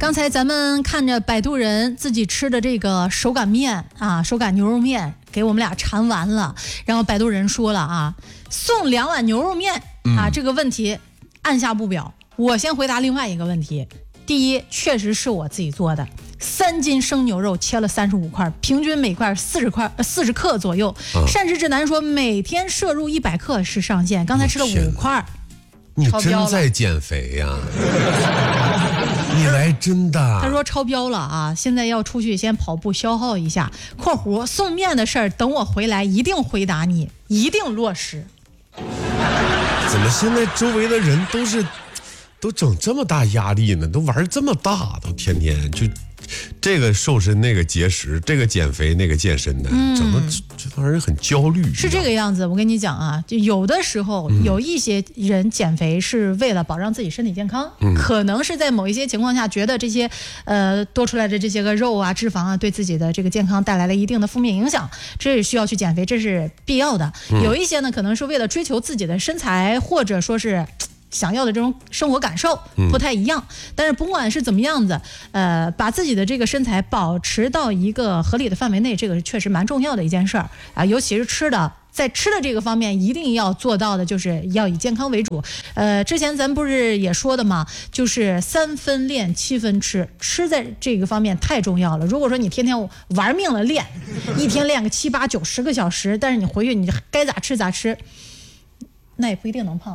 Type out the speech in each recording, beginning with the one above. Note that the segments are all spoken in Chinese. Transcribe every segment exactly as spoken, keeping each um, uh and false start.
刚才咱们看着摆渡人自己吃的这个手擀面啊，手擀牛肉面给我们俩馋完了，然后摆渡人说了啊，送两碗牛肉面啊，嗯、这个问题按下不表。我先回答另外一个问题，第一，确实是我自己做的。三斤生牛肉切了三十五块，平均每块四十块四十克左右。啊、膳食指南说每天摄入一百克是上限，刚才吃了五块。 你真在减肥呀、啊？你来真的？ 他说超标了啊！现在要出去先跑步消耗一下。（括弧送面的事儿，等我回来一定回答你，一定落实。） 怎么现在周围的人都是都整这么大压力呢？都玩这么大，都天天就。这个瘦身那个节食，这个减肥那个健身的，嗯、整个这帮人很焦虑。 是这个样子，我跟你讲啊，就有的时候、嗯、有一些人减肥是为了保障自己身体健康，嗯、可能是在某一些情况下觉得这些呃多出来的这些个肉啊、脂肪啊，对自己的这个健康带来了一定的负面影响，这是需要去减肥，这是必要的。嗯、有一些呢，可能是为了追求自己的身材，或者说是。想要的这种生活感受不太一样，嗯、但是不管是怎么样子，呃，把自己的这个身材保持到一个合理的范围内，这个确实蛮重要的一件事儿啊，尤其是吃的，在吃的这个方面一定要做到的，就是要以健康为主。呃，之前咱不是也说的嘛，就是三分练七分吃，吃在这个方面太重要了。如果说你天天玩命的练，一天练个七八九十个小时，但是你回去你该咋吃咋吃，那也不一定能胖。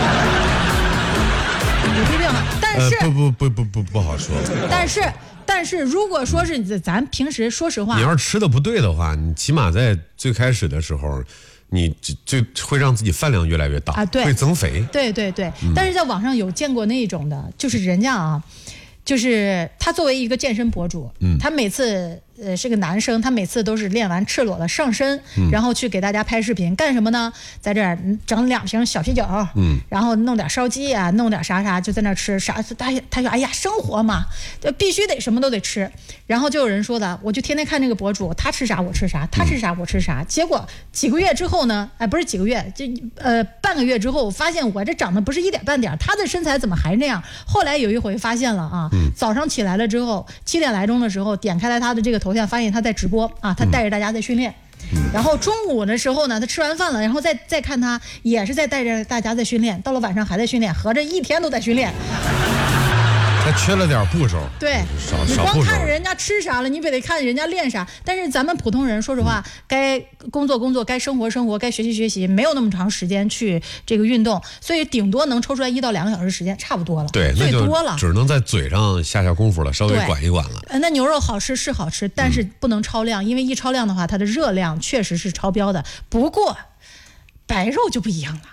不一定，但是、 呃、不不不不不不好说。 但是但是如果说是咱平时说实话， 你要是吃的不对的话，你起码在最开始的时候，你就会让自己饭量越来越大啊，对，会增肥。 对对对，嗯、但是在网上有见过那种的，就是人家啊，就是他作为一个健身博主，嗯、他每次。呃，是个男生，他每次都是练完赤裸的上身，嗯、然后去给大家拍视频，干什么呢？在这儿整两瓶小啤酒，嗯，然后弄点烧鸡啊，弄点啥啥，就在那吃啥。他他说，哎呀，生活嘛，必须得什么都得吃。然后就有人说的，我就天天看这个博主，他吃啥我吃啥，他吃啥我吃啥。嗯、结果几个月之后呢，哎，不是几个月，就呃半个月之后，我发现我这长得不是一点半点，他的身材怎么还那样？后来有一回发现了啊，嗯、早上起来了之后，七点来钟的时候，点开来他的这个头像，发现他在直播啊，他带着大家在训练。嗯、然后中午的时候呢，他吃完饭了，然后再再看他也是在带着大家在训练。到了晚上还在训练，合着一天都在训练。 他缺了点步骤， 对，你光看着人家吃啥了，你得得看人家练啥。但是咱们普通人，说实话，嗯、该工作工作，该生活生活，该学习学习，没有那么长时间去这个运动，所以顶多能抽出来一到两个小时时间，差不多了。 对， 最多了， 只能在嘴上下下功夫了，稍微管一管了。 那牛肉好吃是好吃，但是不能超量，嗯、因为一超量的话，它的热量确实是超标的。不过，白肉就不一样了。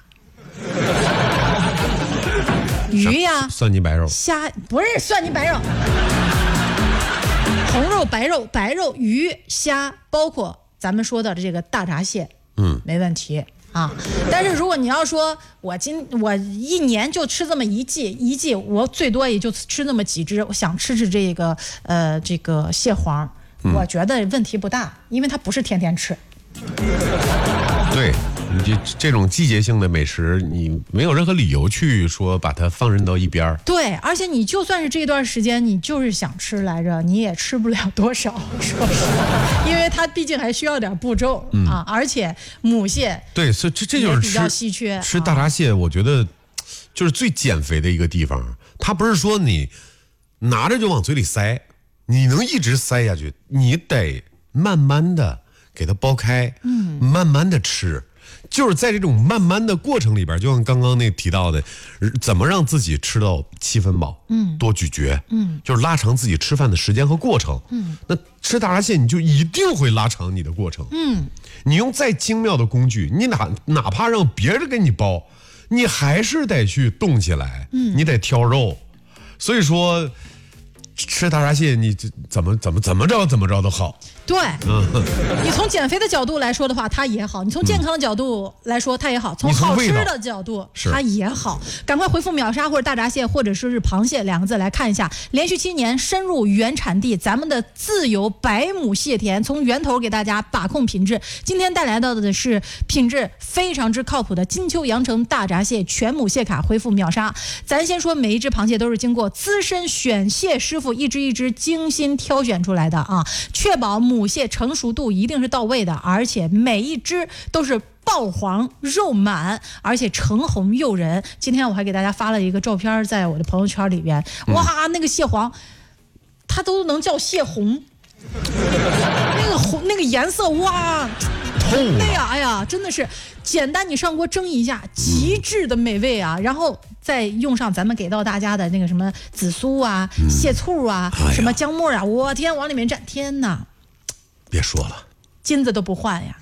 鱼呀， 蒜泥白肉， 虾不是蒜泥白肉，红肉、白肉、白肉、鱼、虾，包括咱们说的这个大闸蟹，嗯，没问题啊。但是如果你要说我今我一年就吃这么一季，一季我最多也就吃那么几只，我想吃吃这个呃这个蟹黄，嗯、我觉得问题不大，因为它不是天天吃。 对。你这这种季节性的美食，你没有任何理由去说把它放任到一边。 对，而且你就算是这段时间你就是想吃来着，你也吃不了多少，说实话，因为它毕竟还需要点步骤、嗯、啊，而且母蟹对，所以这这就是比较稀缺。 吃大闸蟹，我觉得就是最减肥的一个地方。它不是说你拿着就往嘴里塞，你能一直塞下去，你得慢慢的给它剥开，嗯，慢慢的吃。就是在这种慢慢的过程里边，就像刚刚那提到的，怎么让自己吃到七分饱，嗯，多咀嚼，嗯，就是拉长自己吃饭的时间和过程，嗯，那吃大闸蟹你就一定会拉长你的过程，嗯，你用再精妙的工具，你哪哪怕让别人给你包，你还是得去动起来，嗯，你得挑肉，所以说吃吃大闸蟹，你怎么怎么怎么着怎么着都好。 对，嗯，你从减肥的角度来说的话，它也好；你从健康的角度来说，它也好；从好吃的角度，它也好。赶快回复秒杀或者大闸蟹或者说是螃蟹两个字来看一下，连续七年深入原产地，咱们的自有百亩蟹田，从源头给大家把控品质。今天带来到的是品质非常之靠谱的金秋阳城大闸蟹全亩蟹卡，回复秒杀。咱先说每一只螃蟹都是经过资深选蟹师傅一只一只精心挑选出来的啊，确保母蟹成熟度一定是到位的，而且每一只都是爆黄肉满，而且橙红诱人。今天我还给大家发了一个照片在我的朋友圈里边，哇，那个蟹黄它都能叫蟹红，那个红那个颜色哇透了， 哎呀哎呀，真的是简单，你上锅蒸一下，极致的美味啊！然后再用上咱们给到大家的那个什么紫苏啊、嗯、蟹醋啊、哎、什么姜末啊，我天，往里面蘸，天哪！ 别说了， 金子都不换呀。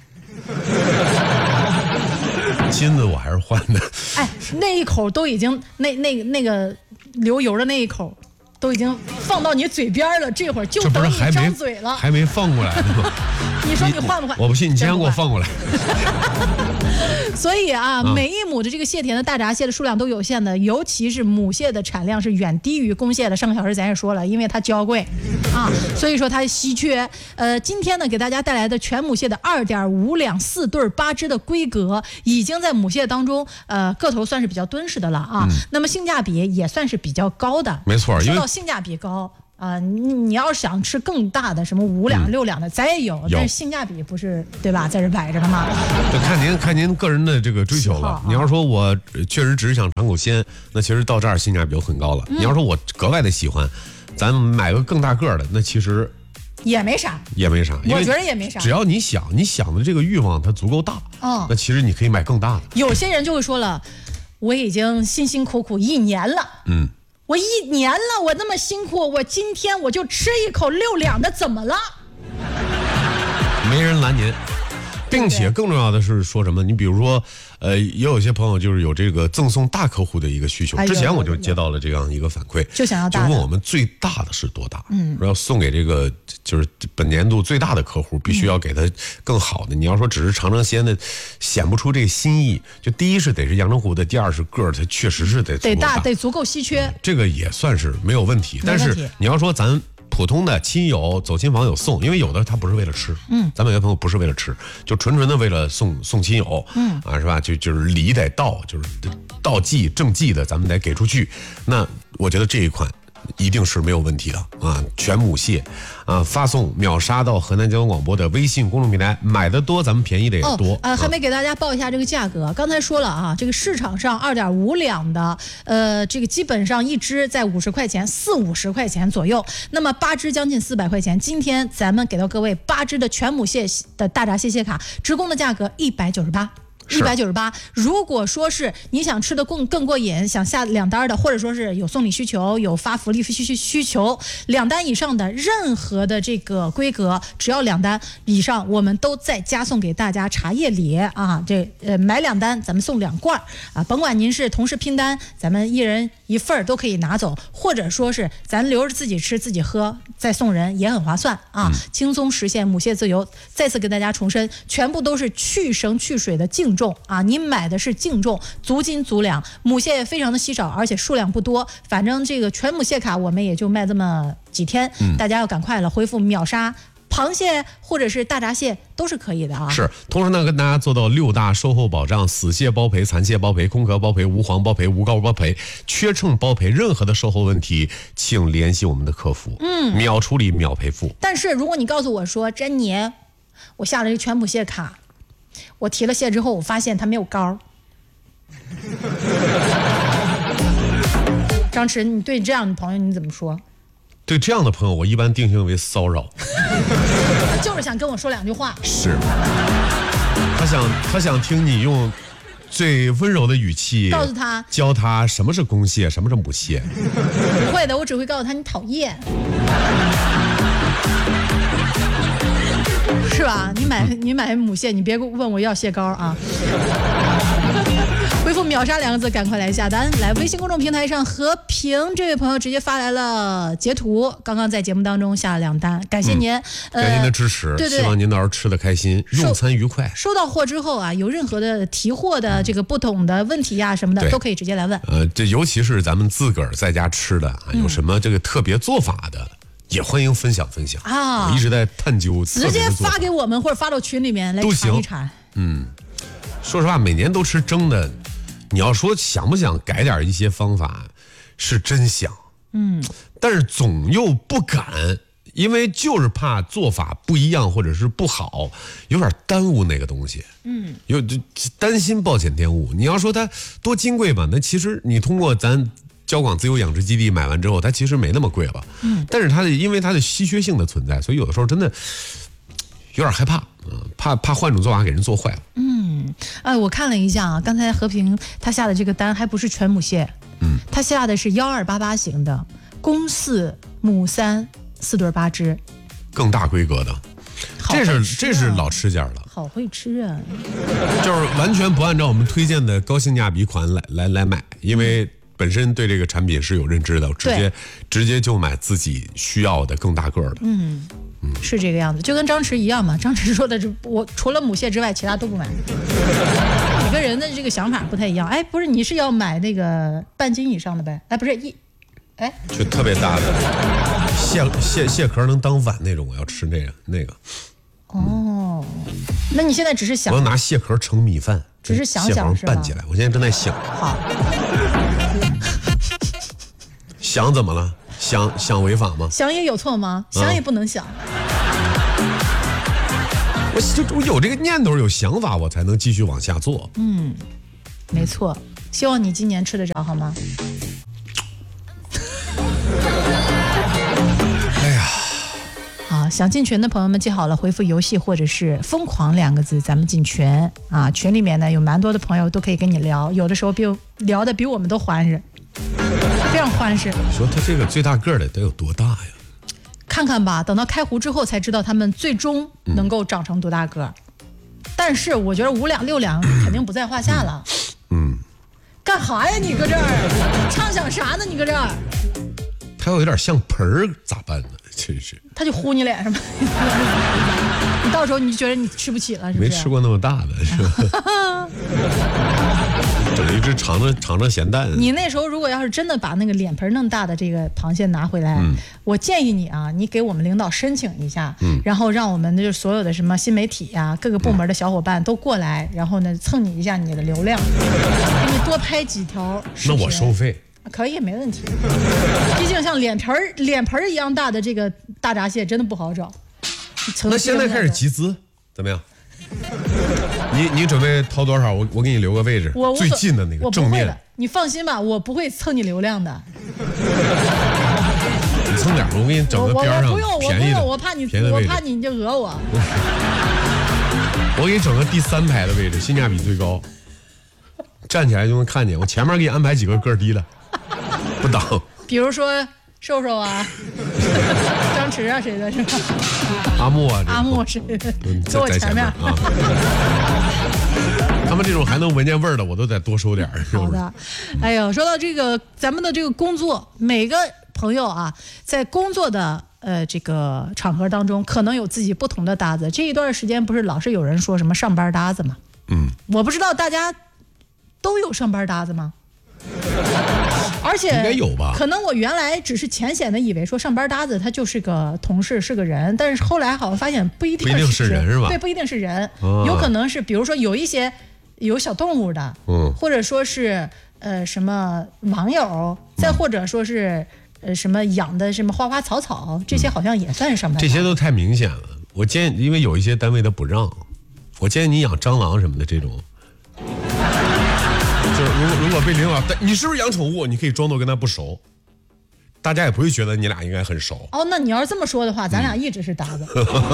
金子我还是换的。 哎，那一口都已经那那那个流油的那一口。都已经放到你嘴边了，这会儿就等你张嘴了， 还没放过来呢。 你说你换不换？ 我不信，你先给我放过来。 所以啊，嗯、每一亩的这个蟹田的大闸蟹的数量都有限的，尤其是母蟹的产量是远低于公蟹的。上个小时咱也说了，因为它娇贵啊，所以说它稀缺。呃，今天呢，给大家带来的全母蟹的二点五两四对八只的规格，已经在母蟹当中，呃，个头算是比较敦实的了啊。嗯、那么性价比也算是比较高的。 没错，因为性价比高啊、呃，你你要想吃更大的什么五两、嗯、六两的，咱也有，但是性价比不是对吧，在这摆着呢嘛。 就看您看您个人的这个追求了。你要说我确实只是想尝口鲜，那其实到这儿性价比就很高了。嗯、你要说我格外的喜欢，咱买个更大个的，那其实也没啥， 也没啥。 我觉得也没啥。 只要你想，你想的这个欲望它足够大，哦，那其实你可以买更大的。 有些人就会说了，我已经辛辛苦苦一年了，嗯。我一年了，我那么辛苦，我今天我就吃一口六两的，怎么了？ 没人拦您，并且更重要的是说什么？你比如说，呃，也有些朋友就是有这个赠送大客户的一个需求。之前我就接到了这样一个反馈， 就想要大的， 就问我们最大的是多大？嗯，说要送给这个就是本年度最大的客户，必须要给他更好的。嗯、你要说只是尝尝鲜的，显不出这个心意。就第一是得是阳澄湖的，第二是个儿，它确实是得得大，得足够稀缺、嗯。这个也算是没有问题。但是你要说咱普通的亲友走亲访有送，因为有的他不是为了吃，嗯，咱们有的朋友不是为了吃，就纯纯的为了送送亲友，嗯啊是吧？就就是礼得到，就是道济正济的，咱们得给出去。那我觉得这一款一定是没有问题的啊！全母蟹啊，发送秒杀到河南交通广播的微信公众平台，买的多咱们便宜的也多。哦、 呃，还没给大家报一下这个价格。刚才说了啊，这个市场上二点五两的，呃，这个基本上一只在五十块钱，四五十块钱左右。那么八只将近四百块钱。今天咱们给到各位八只的全母蟹的大闸蟹蟹卡，直供的价格一百九十八。一百九十八，如果说是你想吃的更更过瘾，想下两单的，或者说是有送礼需求、有发福利需需需求，两单以上的任何的这个规格，只要两单以上，我们都再加送给大家茶叶礼啊！这呃买两单咱们送两罐啊，甭管您是同时拼单，咱们一人一份都可以拿走，或者说是咱留着自己吃自己喝，再送人也很划算啊！嗯、轻松实现母蟹自由。再次跟大家重申，全部都是去绳去水的净重啊！您买的是净重，足斤足两，母蟹也非常的稀少，而且数量不多。反正这个全母蟹卡我们也就卖这么几天，嗯、大家要赶快了，回复秒杀。螃蟹或者是大闸蟹都是可以的啊。 是，同时呢，跟大家做到六大售后保障：死蟹包赔、残蟹包赔、空壳包赔、无黄包赔、无膏包赔、缺秤包赔。任何的售后问题，请联系我们的客服，嗯，秒处理、秒赔付。 但是如果你告诉我说，珍妮，我下了一个全母蟹卡，我提了蟹之后，我发现它没有膏。张弛，你对这样的朋友你怎么说？ 对这样的朋友，我一般定性为骚扰。 就是想跟我说两句话。 是，他想他想听你用最温柔的语气告诉他， 教他什么是公蟹，什么是母蟹。 不会的，我只会告诉他你讨厌。是吧？你买你买母蟹，你别问我要蟹膏啊。回复秒。 秒杀两个字，赶快来下单。来微信公众平台上，和平这位朋友直接发来了截图，刚刚在节目当中下了两单，感谢您，嗯呃、感谢您的支持， 对对， 希望您到时候吃得开心，用餐愉快。 收到货之后啊，有任何的提货的这个不懂的问题呀、啊、什么的，都可以直接来问。 呃，这尤其是咱们自个儿在家吃的啊，有什么这个特别做法的。嗯，也欢迎分享分享啊！我一直在探究， 直接发给我们或者发到群里面来尝一尝。 嗯，说实话，每年都吃蒸的，你要说想不想改点一些方法，是真想。嗯，但是总又不敢，因为就是怕做法不一样或者是不好，有点耽误那个东西。嗯，有担心暴殄天物。你要说它多金贵吧，那其实你通过咱交广自由养殖基地买完之后，它其实没那么贵了。嗯，但是它的因为它的稀缺性的存在，所以有的时候真的有点害怕，嗯，怕怕换种做法给人做坏了。 嗯，哎，我看了一下啊，刚才和平他下的这个单还不是全母蟹，嗯，他下的是幺二八八型的，公四母三，四对八只， 更大规格的。这是这是老吃家了， 好会吃啊！ 就是完全不按照我们推荐的高性价比款来来来买，因为本身对这个产品是有认知的，直接直接就买自己需要的更大个的。 嗯嗯，是这个样子，就跟张弛一样嘛。张弛说的是我除了母蟹之外，其他都不买。每个人的这个想法不太一样。哎，不是，你是要买那个半斤以上的呗？哎，不是一，哎， 就特别大的蟹蟹蟹壳能当碗那种，我要吃那个那个。 哦，那你现在只是想， 我要拿蟹壳盛米饭， 只是想想是吧？ 拌起来，我现在正在想。 好。 想怎么了？想想违法吗？ 想也有错吗？想也不能想。 我就我有这个念头，有想法，我才能继续往下做。 嗯，没错。希望你今年吃得着，好吗？ 哎呀， 好，想进群的朋友们记好了，回复游戏或者是疯狂两个字，咱们进群啊。群里面呢有蛮多的朋友都可以跟你聊，有的时候比聊的比我们都欢实。非常欢实。 说他这个最大个的得有多大呀？ 看看吧，等到开湖之后才知道他们最终能够长成多大个。嗯、但是我觉得五两六两肯定不在话下了。嗯，干啥呀你搁这儿？畅想啥呢你搁这儿？ 他要有点像盆儿咋办呢？真是。 他就呼你脸上吧。你到时候你就觉得你吃不起了，是不是？ 没吃过那么大的，是吧？整一只长着长着咸蛋。 你那时候如果要是真的把那个脸盆弄大的这个螃蟹拿回来，嗯、我建议你啊，你给我们领导申请一下，嗯、然后让我们就是所有的什么新媒体呀、啊、各个部门的小伙伴都过来，然后呢蹭你一下你的流量，给你多拍几条视频。 那我收费。 可以，没问题。毕竟像脸盆脸盆一样大的这个大闸蟹真的不好找。 那现在开始集资怎么样？你你准备掏多少？我我给你留个位置， 我最近的那个正面。 你放心吧，我不会蹭你流量的。 你蹭点，我给你整个边上不用， 便宜的， 我不用，我怕你，我怕你就讹我。 我给你整个第三排的位置，性价比最高，站起来就能看见。我前面给你安排几个个低的，不挡。 比如说瘦瘦啊。张弛啊，谁的是吧？ 阿木啊， 阿木是坐我前面啊。 他们这种还能闻见味儿的，我都得多收点儿。 好的，哎呦，说到这个，咱们的这个工作，每个朋友啊，在工作的呃这个场合当中，可能有自己不同的搭子。这一段时间不是老是有人说什么上班搭子吗？嗯，我不知道大家都有上班搭子吗？而且应该有吧？ 可能我原来只是浅显的以为说上班搭子他就是个同事是个人，但是后来好像发现不一定是， 不一定是人是吧？ 对，不一定是人，哦、有可能是比如说有一些有小动物的，嗯，或者说是呃什么网友，再或者说是呃什么养的什么花花草草，这些好像也算是上班搭子。 这些都太明显了。我建议，因为有一些单位他不让，我建议你养蟑螂什么的这种。就是如果如果被领导，你是不是养宠物？你可以装作跟他不熟，大家也不会觉得你俩应该很熟。 哦，那你要是这么说的话，咱俩一直是搭子。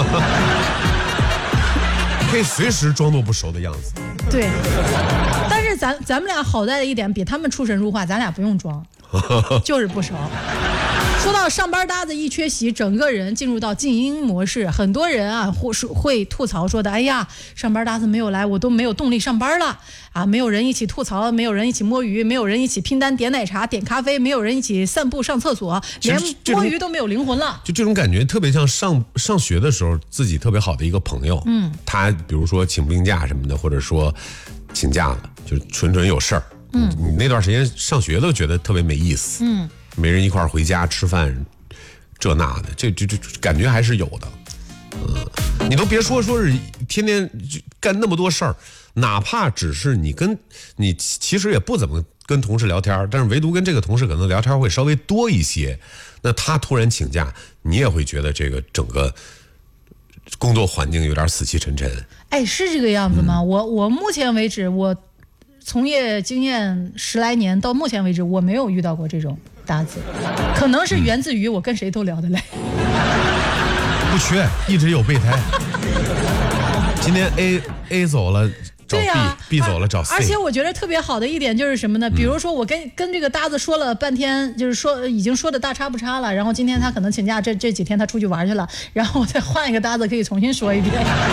可以随时装作不熟的样子。 对，但是咱咱们俩好在的一点，比他们出神入化，咱俩不用装，就是不熟。说说到上班搭子一缺席，整个人进入到静音模式，很多人啊或是会吐槽说的，哎呀，上班搭子没有来，我都没有动力上班了啊！没有人一起吐槽，没有人一起摸鱼，没有人一起拼单点奶茶点咖啡，没有人一起散步上厕所，连摸鱼都没有灵魂了。 就这种感觉，特别像上上学的时候，自己特别好的一个朋友，嗯，他比如说请病假什么的，或者说请假了，就纯纯有事儿，嗯，你那段时间上学都觉得特别没意思，嗯。没人一块儿回家吃饭，这那的，这这这感觉还是有的。嗯，你都别说说是天天干那么多事儿，哪怕只是你跟你其实也不怎么跟同事聊天，但是唯独跟这个同事可能聊天会稍微多一些。那他突然请假，你也会觉得这个整个工作环境有点死气沉沉。 哎，是这个样子吗？嗯、我我目前为止，我从业经验十来年，到目前为止，我没有遇到过这种搭子，可能是源自于我跟谁都聊得来。 不缺，一直有备胎。今天 A A 走了找 B，B、啊、B 走了找 C。 而且我觉得特别好的一点就是什么呢？比如说我跟跟这个搭子说了半天，就是说已经说的大差不差了，然后今天他可能请假，这这几天他出去玩去了，然后我再换一个搭子可以重新说一遍。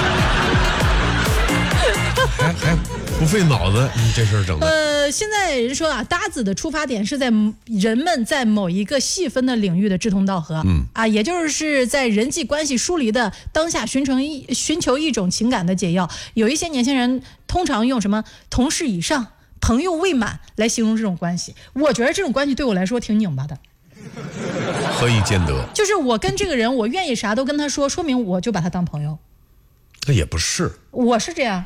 还还不费脑子，你这事儿整的。 呃，现在人说啊，搭子的出发点是在人们在某一个细分的领域的志同道合，嗯啊，也就是在人际关系疏离的当下寻求一寻求一种情感的解药。有一些年轻人通常用什么同事以上、朋友未满来形容这种关系。我觉得这种关系对我来说挺拧巴的。 何以见得？ 就是我跟这个人，我愿意啥都跟他说，说明我就把他当朋友。 那也不是， 我是这样。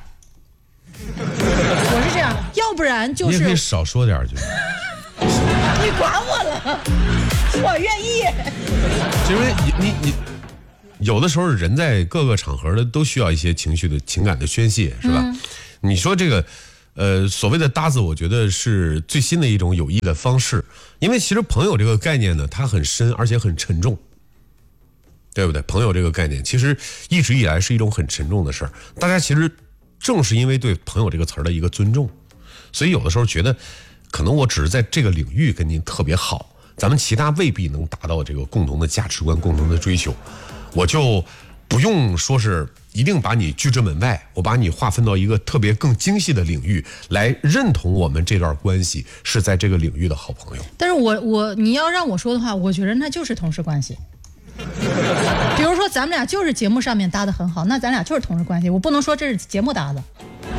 我是这样，要不然就是你也可以少说点去。 你管我了，我愿意。 因为你你你有的时候人在各个场合的都需要一些情绪的情感的宣泄，是吧？嗯、你说这个呃所谓的搭子，我觉得是最新的一种有益的方式，因为其实朋友这个概念呢，它很深而且很沉重。对不对？朋友这个概念其实一直以来是一种很沉重的事儿，大家其实正是因为对朋友这个词儿的一个尊重，所以有的时候觉得可能我只是在这个领域跟您特别好，咱们其他未必能达到这个共同的价值观、共同的追求，我就不用说是一定把你拒之门外，我把你划分到一个特别更精细的领域来认同我们这段关系是在这个领域的好朋友。 但是我我你要让我说的话，我觉得那就是同事关系。比如说咱们俩就是节目上面搭得很好，那咱俩就是同事关系，我不能说这是节目搭的。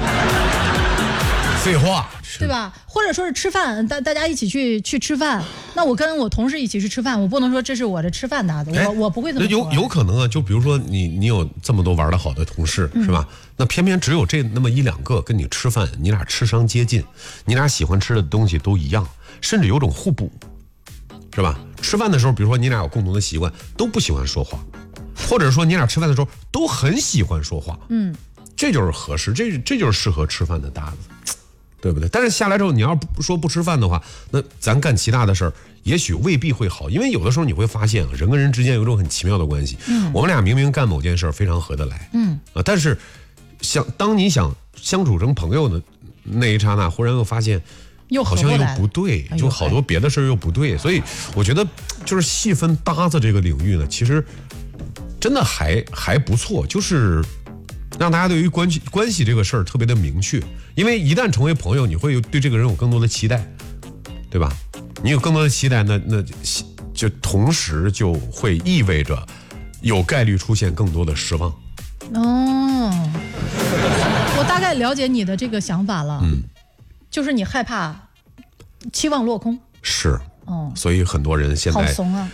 废话， 对吧？或者说是吃饭，大大家一起去去吃饭，那我跟我同事一起去吃饭，我不能说这是我的吃饭搭子，我我不会这么说。 有有可能啊，就比如说你你有这么多玩得好的同事，嗯、是吧？那偏偏只有这那么一两个跟你吃饭，你俩吃商接近，你俩喜欢吃的东西都一样，甚至有种互补。是吧？吃饭的时候，比如说你俩有共同的习惯，都不喜欢说话，或者说你俩吃饭的时候都很喜欢说话，嗯，这就是合适，这这就是适合吃饭的搭子，对不对？但是下来之后，你要不说不吃饭的话，那咱干其他的事儿，也许未必会好，因为有的时候你会发现，人跟人之间有一种很奇妙的关系，嗯，我们俩明明干某件事非常合得来，嗯啊，但是想当你想相处成朋友的那一刹那，忽然又发现。 又好像又不对，就好多别的事儿又不对，所以我觉得就是细分搭子这个领域呢，其实真的还还不错，就是让大家对于关系关系这个事儿特别的明确，因为一旦成为朋友，你会对这个人有更多的期待，对吧？你有更多的期待，那那就同时就会意味着有概率出现更多的失望。 哦，我大概了解你的这个想法了，嗯。就是你害怕期望落空， 是，哦，所以很多人现在好怂啊。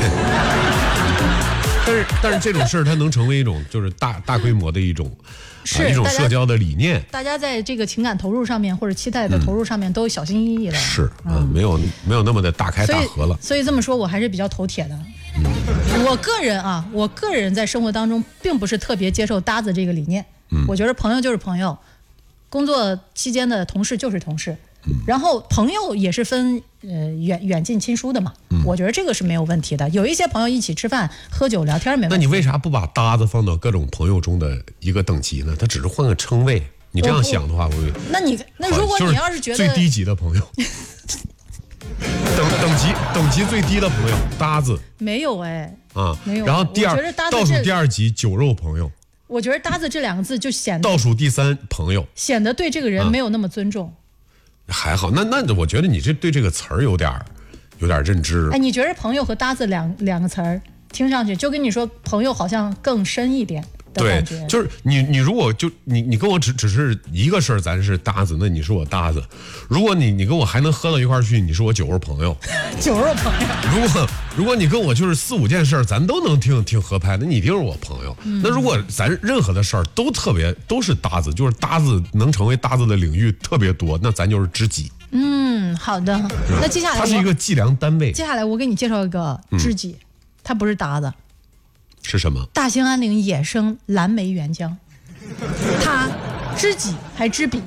但是但是这种事儿它能成为一种就是大大规模的一种是、啊、一种社交的理念， 大家在这个情感投入上面或者期待的投入上面都小心翼翼的， 嗯、是啊、嗯，没有没有那么的大开大合了。 所以, 所以这么说，我还是比较头铁的。嗯、我个人啊，我个人在生活当中并不是特别接受搭子这个理念。嗯，我觉得朋友就是朋友。工作期间的同事就是同事，嗯、然后朋友也是分呃远远近亲疏的嘛，嗯、我觉得这个是没有问题的。有一些朋友一起吃饭、喝酒、聊天没问题。 那你为啥不把搭子放到各种朋友中的一个等级呢？他只是换个称谓。你这样想的话，我那你那如果你要是觉得最低级的朋友， 等等级等级最低的朋友搭子没有哎， 啊， 没有。 然后第二倒数第二级酒肉朋友， 我觉得搭子这两个字就显得倒数第三朋友， 显得对这个人没有那么尊重。 啊、还好，那那我觉得你这对这个词儿有点有点认知。 哎，你觉得朋友和搭子两两个词儿听上去就跟你说朋友好像更深一点？ 对，就是你，你如果就你，你跟我只只是一个事儿，咱是搭子，那你是我搭子。如果你你跟我还能喝到一块儿去，你是我酒肉朋友。 酒肉朋友。 如果如果你跟我就是四五件事儿，咱都能挺挺合拍，那你一定是我朋友。嗯、那如果咱任何的事儿都特别都是搭子，就是搭子能成为搭子的领域特别多，那咱就是知己。 嗯，好的。那接下来它是一个计量单位。 接下来我给你介绍一个知己，嗯、他不是搭子。 是什么？ 大兴安岭野生蓝莓原浆，它知己还知彼，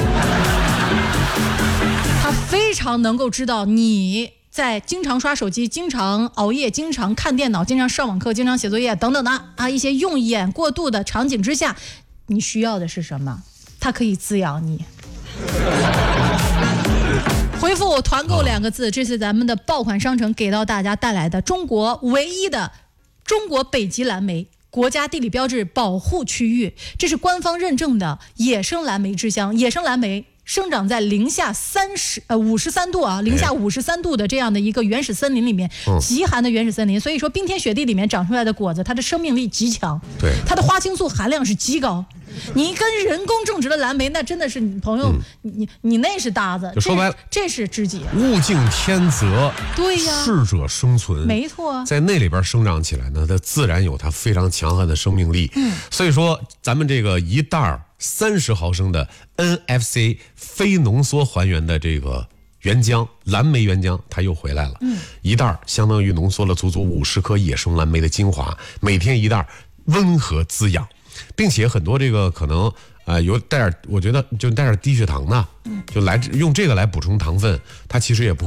它非常能够知道你在经常刷手机、经常熬夜、经常看电脑、经常上网课、经常写作业等等的啊一些用眼过度的场景之下，你需要的是什么？它可以滋养你。回复团购两个字，这是咱们的爆款商城给到大家带来的中国唯一的中国北极蓝莓国家地理标志保护区域，这是官方认证的野生蓝莓之乡。野生蓝莓生长在零下三十呃五十三度啊，零下五十三度的这样的一个原始森林里面，极寒的原始森林，所以说冰天雪地里面长出来的果子，它的生命力极强， 对， 它的花青素含量是极高。你跟人工种植的蓝莓，那真的是你朋友，嗯、你你那是搭子， 就说白了， 这是知己。 物竞天择， 对呀， 适者生存， 没错， 在那里边生长起来呢，它自然有它非常强悍的生命力。嗯，所以说咱们这个一袋三十毫升的 N F C 非浓缩还原的这个原浆蓝莓原浆，它又回来了。嗯，一袋相当于浓缩了足足五十颗野生蓝莓的精华，每天一袋，温和滋养。并且很多这个可能啊、呃、有带点，我觉得就带点低血糖的，就来用这个来补充糖分，它其实也不会。